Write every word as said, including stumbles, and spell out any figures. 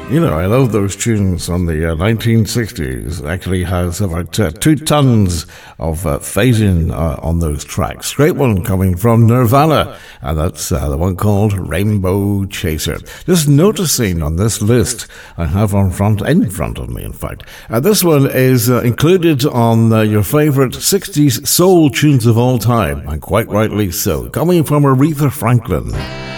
You know, I love those tunes from the uh, nineteen sixties. Actually has about uh, two tons of uh, phasing uh, on those tracks. Great one coming from Nirvana, and that's uh, the one called Rainbow Chaser. Just noticing on this list I have on front, in front of me, in fact. Uh, this one is uh, included on uh, your favorite sixties soul tunes of all time, and quite rightly so. Coming from Aretha Franklin.